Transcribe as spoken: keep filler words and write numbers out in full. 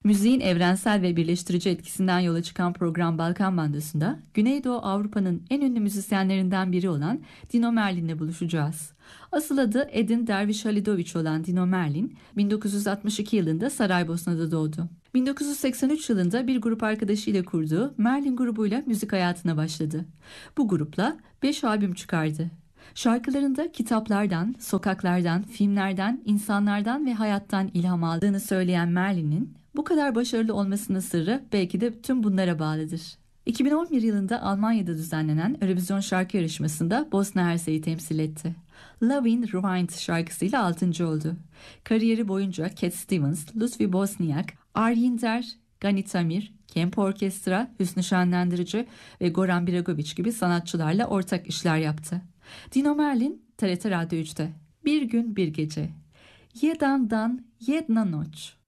Müziğin evrensel ve birleştirici etkisinden yola çıkan program Balkan Bandası'nda Güneydoğu Avrupa'nın en ünlü müzisyenlerinden biri olan Dino Merlin'le buluşacağız. Asıl adı Edin Derviş Halidoviç olan Dino Merlin, bin dokuz yüz altmış iki yılında Saraybosna'da doğdu. bin dokuz yüz seksen üç yılında bir grup arkadaşıyla kurduğu Merlin grubuyla müzik hayatına başladı. Bu grupla beş albüm çıkardı. Şarkılarında kitaplardan, sokaklardan, filmlerden, insanlardan ve hayattan ilham aldığını söyleyen Merlin'in bu kadar başarılı olmasının sırrı belki de tüm bunlara bağlıdır. iki bin on bir yılında Almanya'da düzenlenen Eurovision şarkı yarışmasında Bosna Hersek'i temsil etti. Lovin' Rewind şarkısıyla altıncı oldu. Kariyeri boyunca Cat Stevens, Lutfi Bosniak, Arjinder, Gani Tamir, Kemp Orkestra, Hüsnü Şenlendirici ve Goran Bregović gibi sanatçılarla ortak işler yaptı. Dino Merlin, T R T Radyo üçte. Bir gün bir gece. Jedan dan jedna noć.